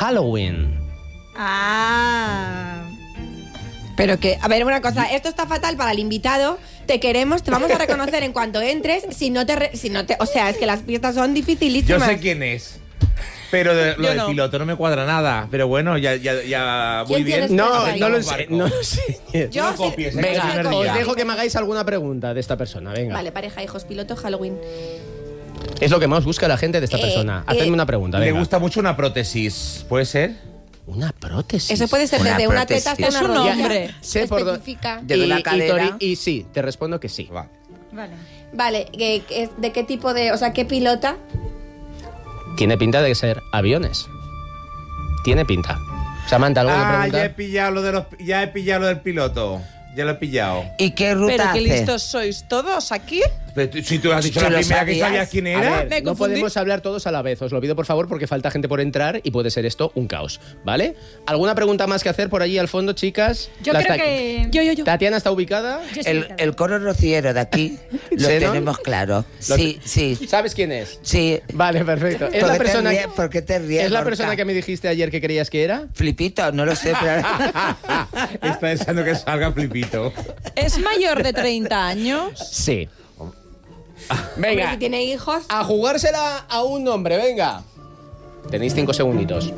Halloween. Pero que, a ver, una cosa, esto está fatal para el invitado. Te queremos, te vamos a reconocer en cuanto entres. Si no te, o sea, es que las pistas son dificilísimas. Yo sé quién es. Pero lo del piloto no me cuadra nada. Pero bueno, ya muy bien. No lo sé. Yo no copies, venga, os dejo que me hagáis alguna pregunta de esta persona. Venga. Vale, pareja, hijos, piloto, Halloween. Es lo que más busca la gente de esta persona. Hacedme una pregunta. Le Venga. gusta mucho una prótesis. ¿Puede ser? Una prótesis. Eso puede ser desde una teta hasta una rodilla. Es un hombre. Sé por especifica. De la cadera. Y sí, te respondo que sí. Vale, ¿de qué tipo de, o sea, qué pilota? Tiene pinta de ser aviones. Tiene pinta. Samantha, ¿alguna pregunta? Ya he pillado lo del piloto. Ya lo he pillado. ¿Y qué ruta Pero hace? qué listos sois todos aquí. Pero si tú has dicho ¿Que la lo primera que sabías? sabías quién A era. ver, Me no confundí. podemos hablar todos a la vez. Os lo pido por favor porque falta gente por entrar y puede ser esto un caos, ¿vale? ¿Alguna pregunta más que hacer por allí al fondo, chicas? Yo creo que... Yo. ¿Tatiana está ubicada? Yo estoy ubicada. El coro rociero de aquí lo ¿Sí, no? tenemos claro. Sí. ¿Sabes quién es? Sí. Vale, perfecto. Es ¿Por la qué te persona, ríes? ¿Por qué te ríes, ¿Es la Gorka? persona que me dijiste ayer que creías que era? Flipito, no lo sé, pero... Está deseando que salga Flipito. ¿Es mayor de 30 años? Sí. Hombre, Venga, si tiene hijos. a jugársela a un nombre, venga. Tenéis 5 segunditos.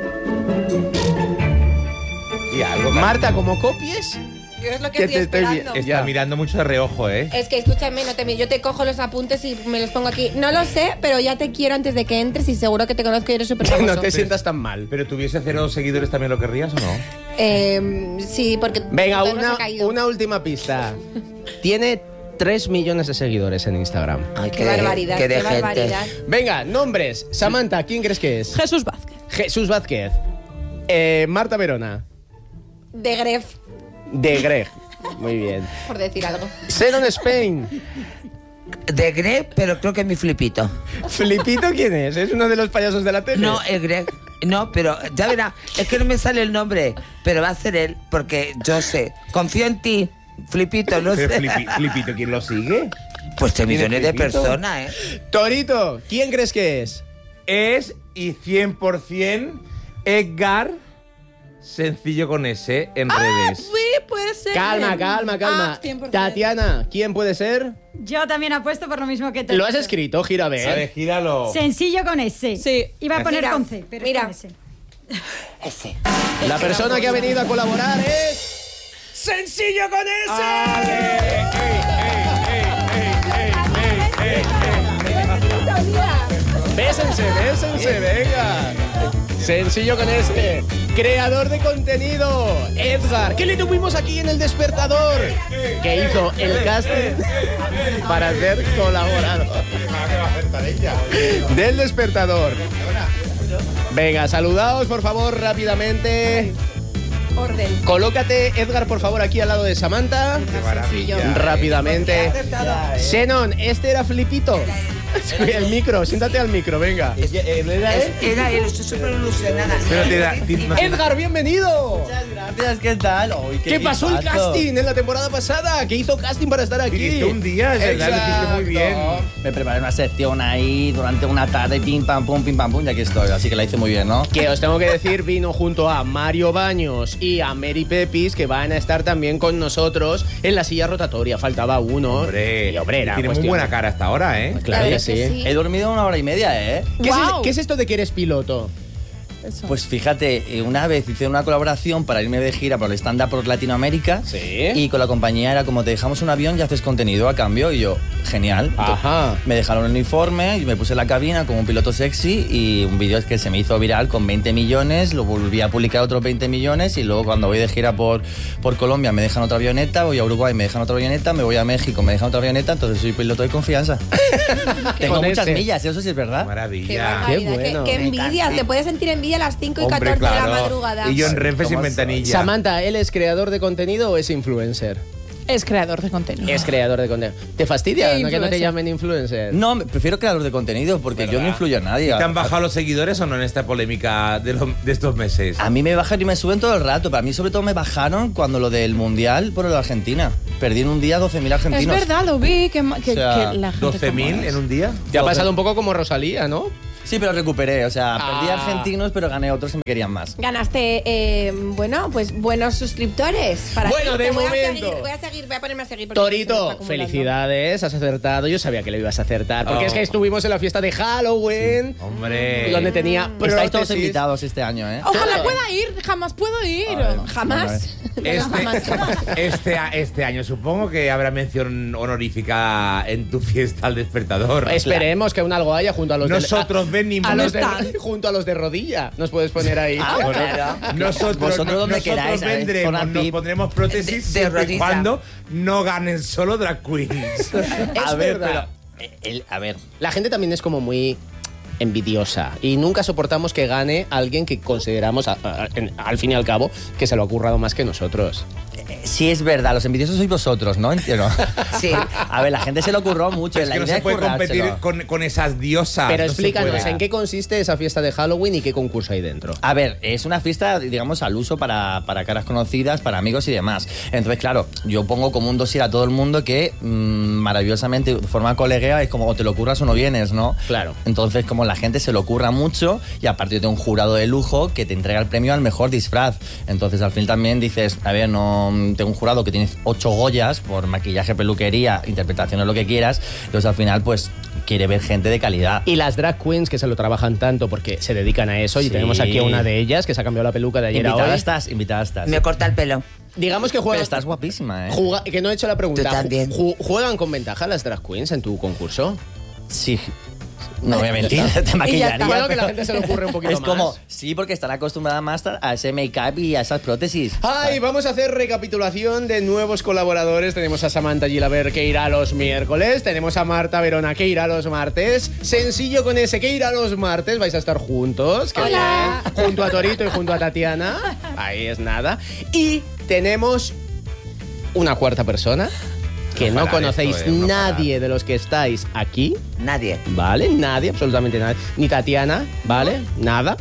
Y algo. Marta, como copies, Yo es lo que que estoy te estoy esperando. vi- Está Ya. mirando mucho de reojo, ¿eh? Es que escúchame, yo te cojo los apuntes y me los pongo aquí. No lo sé, pero ya te quiero antes de que entres y seguro que te conozco y eres súper famoso. no te sientas tan mal. ¿Pero tuviese 0 seguidores también lo querrías o no? Sí, porque Venga, todavía no se ha caído. una última pista. Tiene 3 millones de seguidores en Instagram. Ay, Qué barbaridad, qué de qué gente. barbaridad. Venga, nombres. Samantha, ¿quién crees que es? Jesús Vázquez. Jesús Vázquez. Marta Verona. De Gref, De Greg. Muy bien. por decir algo. Seron Spain. De Greg, pero creo que es mi Flipito. ¿Flipito quién es? ¿Es uno de los payasos de la tele? No, el Greg. No, pero ya verá, es que no me sale el nombre, pero va a ser él, porque yo sé. Confío en ti, Flipito, no sé. Pero Flipito, ¿quién lo sigue? Pues 3 ¿Tiene millones de Flipito? personas, Torito, ¿quién crees que es? Es y 100% Edgar, sencillo con S, en redes. Sí, puede ser. Calma. 100%. Tatiana, ¿quién puede ser? Yo también apuesto por lo mismo que te. Lo has escrito, gira a A ver. ver, gíralo. Sencillo con S. Sí. Iba a poner Mira, con C, pero mira. es con S. Ese. La persona que ha venido a colaborar es... ¡Sencillo con S! Bésense, venga. Sencillo con S. Creador de contenido, Edgar. ¿Qué le tuvimos aquí en El Despertador? Que hizo el casting para ser colaborador del Despertador. Venga, saludaos por favor rápidamente. Orden. Colócate, Edgar, por favor, aquí al lado de Samantha. Qué maravilla. Rápidamente. Xenon, este era Flipito. El micro, siéntate al micro, venga. Era él, estoy súper ilusionada. Pero Edgar, bienvenido. Gracias, ¿qué tal? Uy, ¿Qué pasó el equipazo. casting en la temporada pasada? ¿Qué hizo casting para estar aquí? Viniste un día, es verdad, lo hiciste muy bien. Me preparé una sección ahí durante una tarde, pim pam pum, y aquí estoy. Así que la hice muy bien, ¿no? Que os tengo que decir, vino junto a Mario Baños y a Mary Pepis, que van a estar también con nosotros en la silla rotatoria. Faltaba uno. Hombre, Y, hombre, era tiene muy cuestión. buena cara hasta ahora, ¿eh? Claro que que sí. sí. He dormido 1 hora y media, ¿eh? ¿Qué es esto de que eres piloto? Pues fíjate, una vez hice una colaboración para irme de gira por el stand-up por Latinoamérica. Sí. Y con la compañía era como, te dejamos un avión y haces contenido a cambio. Y yo, genial. Ajá. Me dejaron el uniforme y me puse en la cabina como un piloto sexy y un vídeo que se me hizo viral con 20 millones, lo volví a publicar otros 20 millones y luego cuando voy de gira por Colombia me dejan otra avioneta, voy a Uruguay me dejan otra avioneta, me voy a México me dejan otra avioneta, entonces soy piloto de confianza. Tengo Con muchas este. millas, eso sí es verdad. Qué Maravilla. barbaridad, Qué bueno. qué envidia. Te puedes sentir envidia a las 5 y 14 Hombre, de la claro. madrugada. Y yo en Renfe sin ventanilla. Samantha, ¿él es creador de contenido o es influencer? Es creador de contenido. Es creador de contenido. ¿Te fastidia Sí, no, que no te influencer. llamen influencer? No, prefiero creador de contenido porque yo no influyo a nadie. ¿Te han bajado los seguidores o no en esta polémica de estos meses? A mí me bajan y me suben todo el rato, pero a mí sobre todo me bajaron cuando lo del Mundial por lo de Argentina. Perdí en un día 12.000 Es argentinos. verdad, lo vi, que O sea, la gente 12.000 en un día. Te ha pasado un poco como Rosalía, ¿no? Sí, pero recuperé. O sea, perdí argentinos, pero gané otros que me querían más. Ganaste, bueno, pues buenos suscriptores. Para Bueno, ti. de Te voy momento. voy a ponerme a seguir. porque se me Torito, está acumulando. felicidades, has acertado. Yo sabía que lo ibas a acertar. Porque Oh. es que estuvimos en la fiesta de Halloween. Hombre. Donde tenía Estáis todos prótesis. invitados este año, ¿eh? Ojalá pueda ir, jamás puedo ir. Jamás. Este año supongo que habrá mención honorífica en tu fiesta al despertador. Esperemos que aún algo haya junto a los Nosotros venimos. a los de, están. junto a los de rodilla. Nos puedes poner ahí. Nosotros, Vosotros donde nosotros queráis, ¿sabes? vendremos, Zona nos VIP. pondremos prótesis De siempre y rodilla. cuando no ganen solo drag queens. Es verdad. A ver, La gente también es como muy envidiosa y nunca soportamos que gane alguien que consideramos, al fin y al cabo, que se lo ha currado más que nosotros. sí es verdad, los envidiosos sois vosotros, ¿no? Entiendo. Sí. A ver, la gente se lo ocurrió mucho. Es la que no idea se es puede competir currárselo. con esas diosas. Pero no se explícanos, puede. ¿en qué consiste esa fiesta de Halloween y qué concurso hay dentro? A ver, es una fiesta, digamos, al uso para caras conocidas, para amigos y demás. Entonces, claro, yo pongo como un dossier a todo el mundo que maravillosamente, de forma coleguea, es como o te lo curras o no vienes, ¿no? Claro. Entonces, como la gente se lo curra mucho y aparte yo tengo un jurado de lujo que te entrega el premio al mejor disfraz. Entonces, al fin también dices, a ver, no tengo un jurado que tiene 8 Goyas por maquillaje, peluquería, interpretación o lo que quieras. Entonces, al final, pues, quiere ver gente de calidad. Y las drag queens que se lo trabajan tanto porque se dedican a eso, y Sí. tenemos aquí a una de ellas que se ha cambiado la peluca de ayer a Invitada hoy. estás. Me corta el pelo. Digamos que Pero juegan. estás guapísima, ¿eh? Que no he hecho la pregunta. Tú también. ¿Juegan con ventaja las drag queens en tu concurso? Sí. No voy a mentir, te maquillaría. Bueno, que la pero gente se le ocurre un poquito es como, más. sí, porque están acostumbradas más a ese make-up y a esas prótesis. Ay, vamos a hacer recapitulación de nuevos colaboradores. Tenemos a Samantha Gilaber, que irá los miércoles. Tenemos a Marta Verona, que irá los martes. Sencillo con ese, que irá los martes. Vais a estar juntos. Qué Hola. bien. Junto a Torito y junto a Tatiana. Ahí es nada. Y tenemos una cuarta persona que No no parar conocéis esto, no nadie de los que estáis aquí. Nadie. ¿Vale? Nadie, absolutamente nadie. Ni Tatiana, ¿vale? Nada.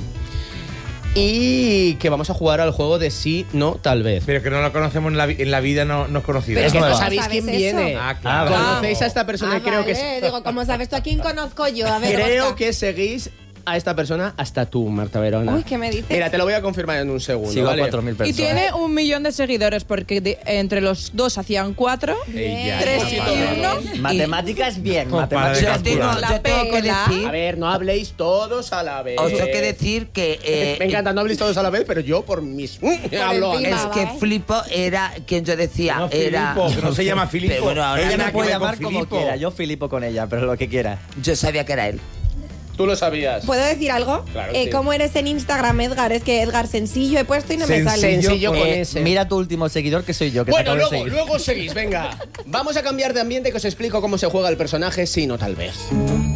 Y que vamos a jugar al juego de sí, no, tal vez. Pero que no lo conocemos en la vida, no es conocido. Pero es que ¿Cómo no va? sabéis ¿Sabes quién eso? viene. Ah, claro. Conocéis a esta persona y creo que vale. Digo, ¿cómo sabes tú a quién conozco yo? A ver, creo Oscar. que seguís a esta persona hasta tú, Marta Verona. Uy, ¿qué me dices? Mira, te lo voy a confirmar en un segundo. Sigo ¿vale? a 4.000 personas. Y tiene 1 millón de seguidores porque entre los dos hacían 4. Ella, 3 no, y para. 1. Matemáticas bien, Como para matemáticas Yo tengo, bien. yo tengo que pela. decir, A ver, no habléis todos a la vez. os tengo que decir que Me encanta, no habléis todos a la vez, pero yo por mis... hablo encima. antes. es que Filipo era quien yo decía, No, era Filipo, que no se llama Filipo. Pero bueno, ahora Ella Ella nada me que puede ver con llamar como Filipo. quiera, yo filipo con ella, pero lo que quiera. yo sabía que era él. Tú lo sabías. ¿Puedo decir algo? Claro, sí. ¿Cómo eres en Instagram, Edgar? Es que Edgar Sencillo he puesto y no me sale. Sencillo con ese. Mira tu último seguidor que soy yo, que te Bueno, acabo de seguir. luego seguís, venga. Vamos a cambiar de ambiente, que os explico cómo se juega el personaje, sí, no, tal vez.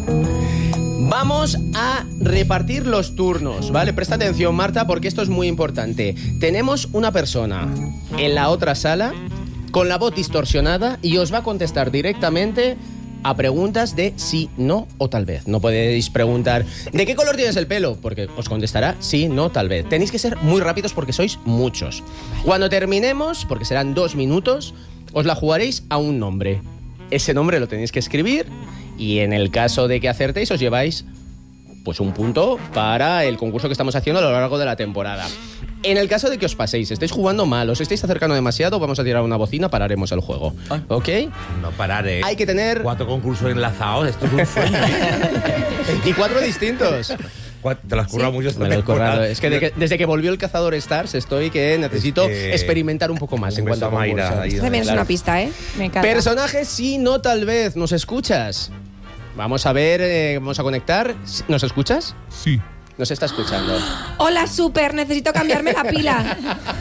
Vamos a repartir los turnos, ¿vale? Presta atención, Marta, porque esto es muy importante. Tenemos una persona en la otra sala con la voz distorsionada y os va a contestar directamente a preguntas de sí, no o tal vez. No podéis preguntar ¿de qué color tienes el pelo? Porque os contestará sí, no, tal vez. Tenéis que ser muy rápidos porque sois muchos. Cuando terminemos, porque serán 2 minutos, os la jugaréis a un nombre. Ese nombre lo tenéis que escribir y en el caso de que acertéis os lleváis pues un punto para el concurso que estamos haciendo a lo largo de la temporada. En el caso de que os paséis, estéis jugando mal, os estéis acercando demasiado, vamos a tirar una bocina, pararemos el juego. ¿Ok? No parar, Hay que tener... 4 concursos enlazados, esto es un sueño. Y 4 distintos. Te lo has currado mucho esta Me lo he temporada. currado. Es que desde que volvió el Cazador Stars estoy que necesito Es que- experimentar un poco más Un en cuanto a beso a Mayra, concursos. ahí. Eso también es Claro. una pista, ¿eh? Me encanta. Personaje sí, no, tal vez. ¿Nos escuchas? Vamos a ver, vamos a conectar. ¿Nos escuchas? Sí. Nos está escuchando. Hola, súper, necesito cambiarme la pila.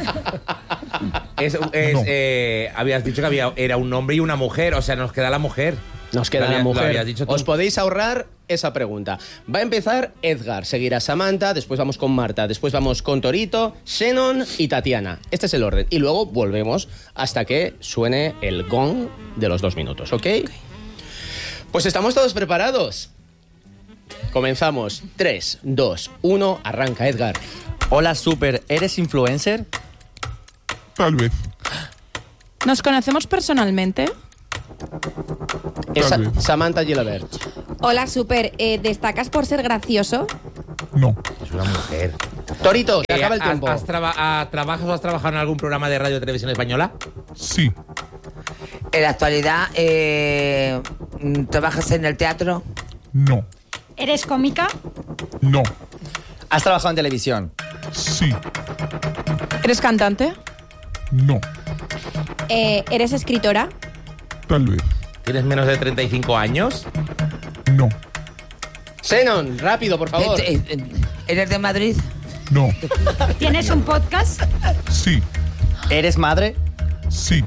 Habías dicho que era un hombre y una mujer, o sea, nos queda la mujer. Nos queda Lo la habías- lo mujer. habías dicho tú. Os podéis ahorrar esa pregunta. Va a empezar Edgar, seguirá Samantha, después vamos con Marta, después vamos con Torito, Shannon y Tatiana. Este es el orden. Y luego volvemos hasta que suene el gong de los 2 minutos, ¿ok? Pues estamos todos preparados. Comenzamos. 3, 2, 1, arranca Edgar. Hola, Super, ¿eres influencer? Tal vez. ¿Nos conocemos personalmente? Es Tal vez. Samantha Gilabert. Hola, súper. ¿Destacas por ser gracioso? No. Es una mujer. Torito, se acaba el tiempo. ¿Trabajas o has trabajado en algún programa de radio o televisión española? Sí. En la actualidad, ¿trabajas en el teatro? No. ¿Eres cómica? No. ¿Has trabajado en televisión? Sí. ¿Eres cantante? No. ¿Eres escritora? Tal vez. ¿Tienes menos de 35 años? No. Zenon, rápido, por favor. ¿Eres de Madrid? No. ¿Tienes un podcast? Sí. ¿Eres madre? Sí.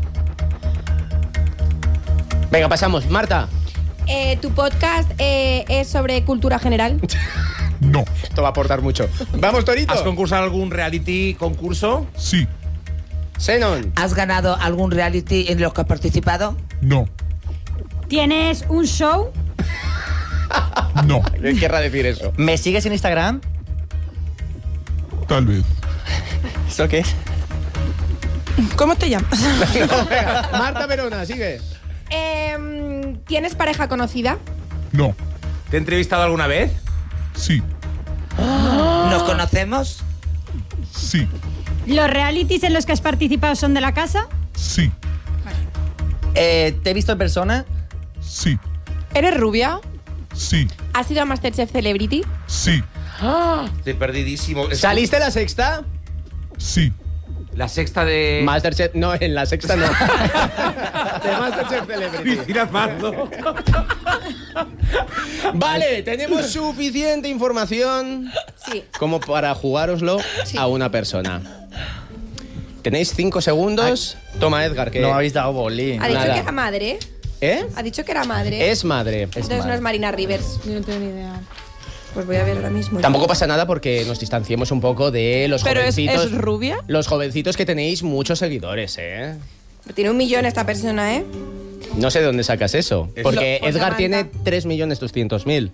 Venga, pasamos. Marta. ¿Tu podcast es sobre cultura general? No. Esto va a aportar mucho. Vamos, Torito. ¿Has concursado en algún reality concurso? Sí. Zenon. ¿Has ganado algún reality en los que has participado? No. ¿Tienes un show? No. ¿Qué querrá decir eso? ¿Me sigues en Instagram? Tal vez. ¿Eso qué es? ¿Cómo te llamas? Venga, Marta Verona, sigue. ¿Tienes pareja conocida? No. ¿Te he entrevistado alguna vez? Sí. ¿Nos conocemos? Sí. ¿Los realities en los que has participado son de la casa? Sí. ¿Te he visto en persona? Sí. ¿Eres rubia? Sí. ¿Has ido a Masterchef Celebrity? Sí. Estoy perdidísimo. ¿Saliste en la sexta? Sí. La sexta de... Masterchef, no, en la sexta no. De Masterchef Celebrity. Cristina Pardo. Vale, tenemos suficiente información Sí. como para jugároslo a una persona. Tenéis 5 segundos. Toma, Edgar, que... No me habéis dado boli. ¿Ha dicho Nada. que era madre? ¿Eh? ¿Ha dicho que era madre? Es madre. Entonces no es Marina Rivers. Yo no tengo ni idea. Pues voy a ver ahora mismo. Tampoco pasa nada porque nos distanciemos un poco de los ¿Pero jovencitos. es rubia? Los jovencitos que tenéis muchos seguidores, ¿eh? Tiene 1 millón esta persona, ¿eh? No sé de dónde sacas eso. Porque Pues Edgar Samantha. tiene 3.200.000.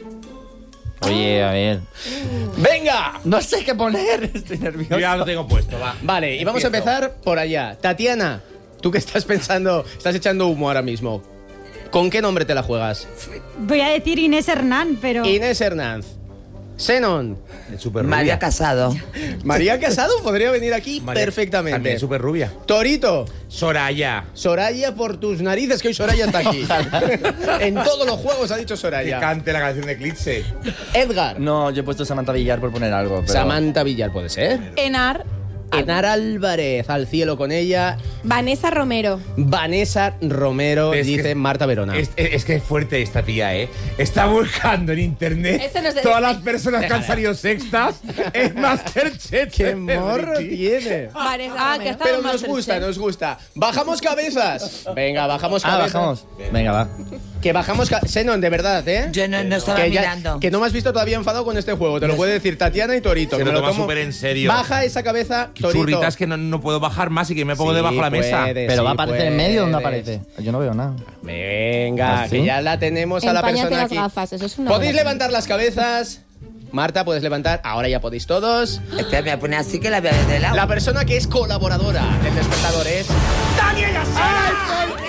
Oye, a ver. ¡Venga! No sé qué poner. Estoy Yo nervioso. ya lo tengo puesto, va. Vale, y vamos a empezar por allá. Tatiana, tú que estás pensando, estás echando humo ahora mismo. ¿Con qué nombre te la juegas? Voy a decir Inés Hernán, pero... Inés Hernández. Zenon. Súper María Casado. María Casado podría venir aquí perfectamente. También súper rubia. Torito. Soraya. Soraya por tus narices, que hoy Soraya está aquí. En todos los juegos ha dicho Que Soraya. cante la canción de Eclipse. Edgar. No, yo he puesto Samantha Villar por poner algo. Pero... Samantha Villar, ¿puede ser? Enar. Enar Álvarez, al cielo con ella. Vanessa Romero. Vanessa Romero, Es dice que- Marta Verona. Es que es fuerte esta tía, ¿eh? Está buscando en internet Esto no es de- todas las personas que han salido sextas en Masterchef. ¡Qué morro tiene! Vanessa Ah, Romero. que está- Pero en nos Masterchef. gusta, nos gusta. ¡Bajamos cabezas! Venga, bajamos Ah, cabezas. bajamos. Venga, va. Que bajamos Zenon, de verdad, ¿eh? Yo no estaba que, mirando. que no me has visto todavía enfadado con este juego. Te lo puede decir Tatiana y Torito. Se Me lo toma tomo- súper en serio. Baja esa cabeza, Qué Torito. churritas que no puedo bajar más y que me pongo Sí, debajo de la mesa. puedes, Pero sí, va a aparecer en medio o no puedes. aparece. Yo no veo nada. Venga, ¿Ah, sí? que ya la tenemos a la Empáñate persona las aquí. gafas, eso es una Podéis buena levantar las cabezas. Marta, puedes levantar. Ahora ya podéis todos. Espera, me voy a poner así que la voy a ver de lado. La persona que es colaboradora del Despertador es... ¡Daniel Yasera! ¡Ay, por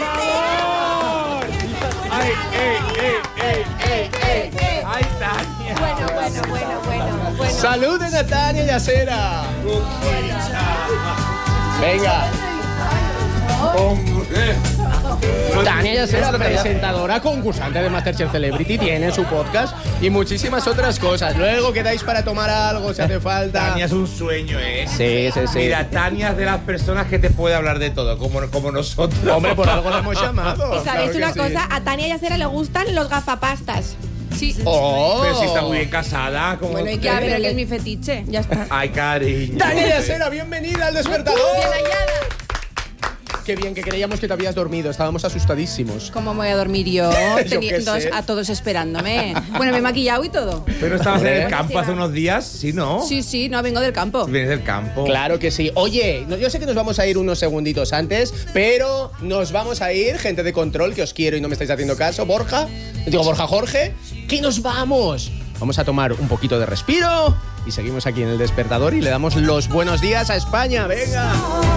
favor! ¡Ay, ¡Ay, Tania! Bueno. ¡Saluden a Tania Yasera! Venga. Tania Yasera, presentadora, concursante de Masterchef Celebrity, tiene su podcast y muchísimas otras cosas. Luego quedáis para tomar algo si hace falta. Tania es un sueño, ¿eh? Sí. Mira, Tania es de las personas que te puede hablar de todo, como nosotros. Hombre, por algo la hemos llamado. ¿Y sabéis Claro que una sí. cosa? A Tania Yasera le gustan los gafapastas. Sí. ¡Oh! Pero si está muy bien casada. Como Bueno, ¿y qué? Ya, Pero pero que le- es mi fetiche. Ya está. Ay, cariño. Tania Yasera, bienvenida al Despertador. Bien hallada. Qué bien, que creíamos que te habías dormido. Estábamos asustadísimos. ¿Cómo me voy a dormir yo? Yo qué sé. A todos esperándome. Bueno, me he maquillado y todo. Pero estabas en el Hombre. campo hace unos días, ¿sí, no? Sí, no, vengo del campo. Vienes del campo. Claro que sí. Oye, yo sé que nos vamos a ir unos segunditos antes, pero nos vamos a ir, gente de control, que os quiero y no me estáis haciendo caso. Borja, Jorge, que nos vamos. Vamos a tomar un poquito de respiro y seguimos aquí en el Despertador y le damos los buenos días a España. ¡Venga!